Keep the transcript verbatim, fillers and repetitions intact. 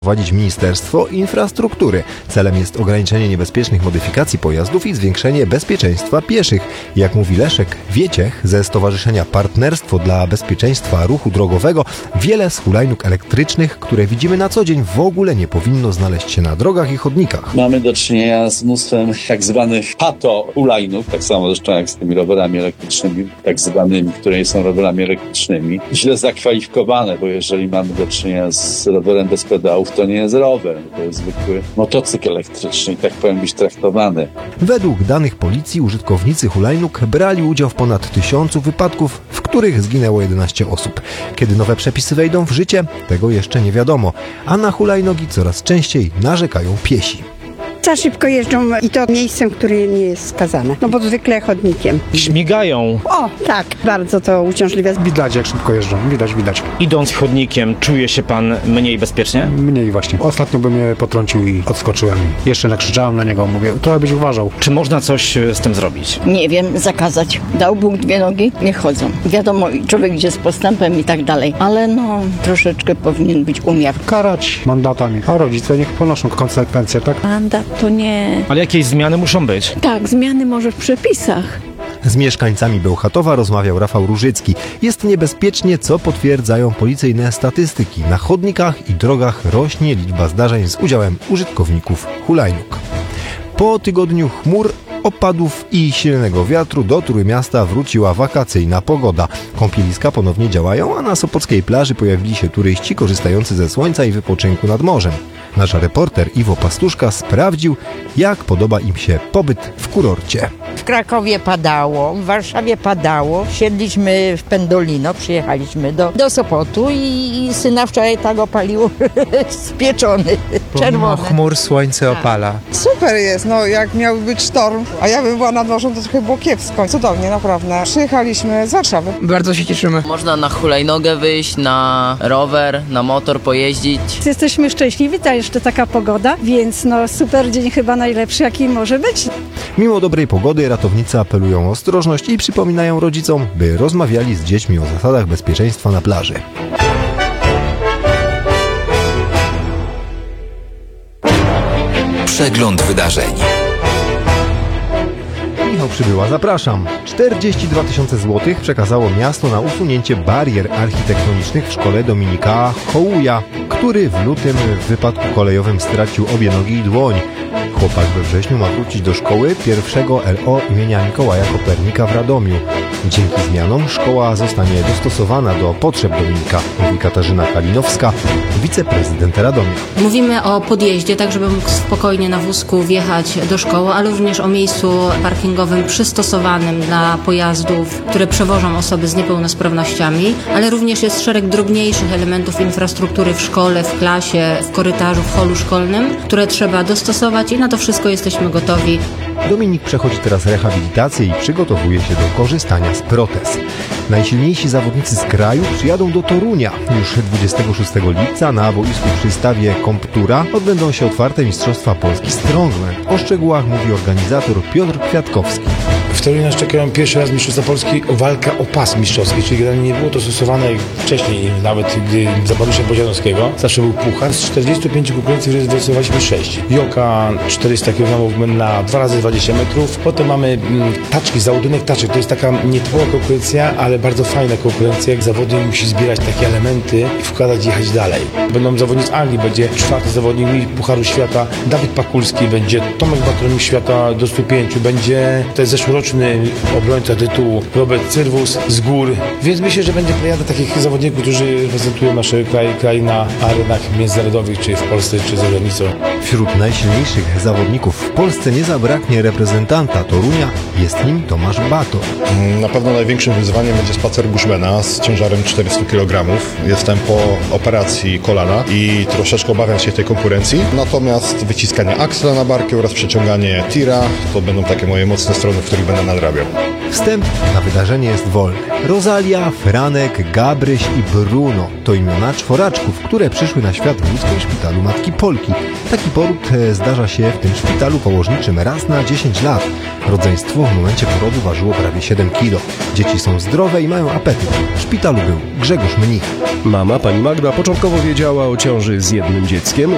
prowadzić Ministerstwo Infrastruktury. Celem jest ograniczenie niebezpiecznych modyfikacji pojazdów i zwiększenie bezpieczeństwa pieszych. Jak mówi Leszek Wieciech ze Stowarzyszenia Partnerstwo dla Bezpieczeństwa Ruchu Drogowego, wiele z hulajnóg elektrycznych, które widzimy na co dzień, w ogóle nie powinno znaleźć się na drogach i chodnikach. Mamy do czynienia z mnóstwem tak zwanych pato hulajnóg, tak samo zresztą jak z tymi rowerami elektrycznymi, tak zwanymi, które nie są rowerami elektrycznymi. Źle zakwalifikowane, bo jeżeli mamy do czynienia z rowerem bez pedałów, to nie jest rower, to jest zwykły motocykl elektryczny i tak powinien być traktowany. Według danych policji użytkownicy hulajnóg brali udział w ponad tysiącu wypadków, w których zginęło jedenaście osób. Kiedy nowe przepisy wejdą w życie, tego jeszcze nie wiadomo, a na hulajnogi coraz częściej narzekają piesi. Za szybko jeżdżą i to miejscem, które nie jest skazane, no bo zwykle chodnikiem. Śmigają. O, tak, bardzo to uciążliwe. Widać, jak szybko jeżdżą, widać, widać. Idąc chodnikiem, czuje się pan mniej bezpiecznie? Mniej właśnie. Ostatnio by mnie potrącił i odskoczyłem. Jeszcze nakrzyczałem na niego, mówię, trochę byś uważał. Czy można coś z tym zrobić? Nie wiem, zakazać. Dał Bóg dwie nogi, niech chodzą. Wiadomo, człowiek idzie z postępem i tak dalej, ale no, troszeczkę powinien być umiar. Karać mandatami, a rodzice niech ponoszą konsekwencje, tak? Mandat to nie... Ale jakieś zmiany muszą być? Tak, zmiany może w przepisach. Z mieszkańcami Bełchatowa rozmawiał Rafał Różycki. Jest niebezpiecznie, co potwierdzają policyjne statystyki. Na chodnikach i drogach rośnie liczba zdarzeń z udziałem użytkowników hulajnóg. Po tygodniu chmur, opadów i silnego wiatru do Trójmiasta wróciła wakacyjna pogoda. Kąpieliska ponownie działają, a na sopockiej plaży pojawili się turyści korzystający ze słońca i wypoczynku nad morzem. Nasz reporter Iwo Pastuszka sprawdził, jak podoba im się pobyt w kurorcie. W Krakowie padało, w Warszawie padało. Siedliśmy w Pendolino, przyjechaliśmy do, do Sopotu i, i syna wczoraj tak opaliło spieczony, czerwony. Chmur słońce opala. Super jest, no jak miał być sztorm, a ja bym była nad morzem, to trochę było kiepsko. Cudownie, naprawdę. Przyjechaliśmy z Warszawy. Bardzo się cieszymy. Można na hulajnogę wyjść, na rower, na motor pojeździć. Jesteśmy szczęśliwi, ta jeszcze taka pogoda, więc no super dzień, chyba najlepszy, jaki może być. Mimo dobrej pogody ratownicy apelują o ostrożność i przypominają rodzicom, by rozmawiali z dziećmi o zasadach bezpieczeństwa na plaży. Przegląd wydarzeń. Michał Przybyła, zapraszam. czterdzieści dwa tysiące złotych przekazało miasto na usunięcie barier architektonicznych w szkole Dominika Hołuja, który w lutym w wypadku kolejowym stracił obie nogi i dłoń. Chłopak we wrześniu ma wrócić do szkoły pierwszego L O imienia Mikołaja Kopernika w Radomiu. Dzięki zmianom szkoła zostanie dostosowana do potrzeb Dominika, mówi Katarzyna Kalinowska, wiceprezydent Radomia. Mówimy o podjeździe, tak żeby mógł spokojnie na wózku wjechać do szkoły, ale również o miejscu parkingowym przystosowanym dla pojazdów, które przewożą osoby z niepełnosprawnościami, ale również jest szereg drobniejszych elementów infrastruktury w szkole, w klasie, w korytarzu, w holu szkolnym, które trzeba dostosować i na to wszystko jesteśmy gotowi. Dominik przechodzi teraz rehabilitację i przygotowuje się do korzystania z protez. Najsilniejsi zawodnicy z kraju przyjadą do Torunia. Już dwudziestego szóstego lipca na boisku przy stawie Komptura odbędą się otwarte Mistrzostwa Polski Strongman. O szczegółach mówi organizator Piotr Kwiatkowski. W Toruniu nas czekają pierwszy raz Mistrzostwa Polski o walkę o pas mistrzowski, czyli generalnie nie było to stosowane wcześniej, nawet gdy zapadliśmy Bodzianowskiego. Zawsze był puchar. Z czterdziestu pięciu konkurencji wylosowaliśmy sześć. Joka czterysta kilogramów na dwa razy dwadzieścia metrów. Potem mamy taczki, załadunek taczek. To jest taka nietypowa konkurencja, ale bardzo fajna konkurencja. Jak zawodnik musi zbierać takie elementy i wkładać i jechać dalej. Będą zawodnicy z Anglii, będzie czwarty zawodnik Pucharu Świata, Dawid Pakulski, będzie Tomek Batronik Świata do stu pięciu, będzie też zeszłoroczny obrońca tytułu Robert Cyrwus z gór, więc myślę, że będzie plejada takich zawodników, którzy reprezentują nasz kraj, kraj na arenach międzynarodowych, czy w Polsce, czy za granicą. Wśród najsilniejszych zawodników w Polsce nie zabraknie reprezentanta Torunia, jest nim Tomasz Bator. Na pewno największym wyzwaniem będzie spacer Bushmana z ciężarem czterysta kilogramów. Jestem po operacji kolana i troszeczkę obawiam się tej konkurencji, natomiast wyciskanie aksla na barki oraz przeciąganie tira to będą takie moje mocne strony, w których będę nadrabiał. Wstęp na wydarzenie jest wolny. Rosalia, Franek, Gabryś i Bruno to imiona czworaczków, które przyszły na świat w ludzkim szpitalu Matki Polki. Taki poród zdarza się w tym szpitalu położniczym raz na dziesięć lat. Rodzeństwo w momencie porodu ważyło prawie siedem kilo. Dzieci są zdrowe i mają apetyt. W szpitalu był Grzegorz Mnich. Mama, pani Magda, początkowo wiedziała o ciąży z jednym dzieckiem.